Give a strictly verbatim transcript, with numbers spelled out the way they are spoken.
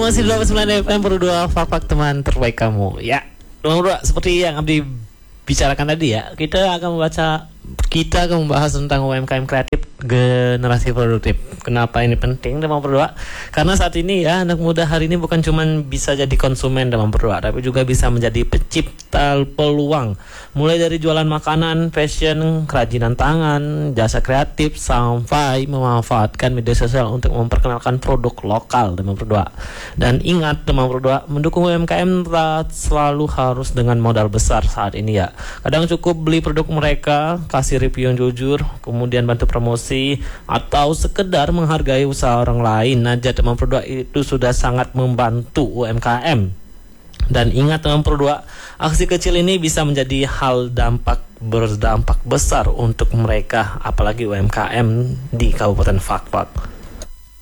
masih delapan puluh sembilan F M berdua fak-fak teman terbaik kamu. Ya, teman berdua, seperti yang Abdi bicarakan tadi ya, kita akan membaca kita akan membahas tentang U M K M kreatif generasi produktif. Kenapa ini penting teman berdua? Karena saat ini ya anak muda hari ini bukan cuma bisa jadi konsumen teman berdua, tapi juga bisa menjadi pencipta peluang. Mulai dari jualan makanan, fashion, kerajinan tangan, jasa kreatif, sampai memanfaatkan media sosial untuk memperkenalkan produk lokal teman berdua. Dan ingat teman berdua, mendukung U M K M tak selalu harus dengan modal besar saat ini ya. Kadang cukup beli produk mereka, kasih review yang jujur, kemudian bantu promosi, atau sekedar menghargai usaha orang lain aja teman berdua, itu sudah sangat membantu U M K M. Dan ingat teman berdua, aksi kecil ini bisa menjadi hal dampak berdampak besar untuk mereka, apalagi U M K M di Kabupaten Fak-Fak.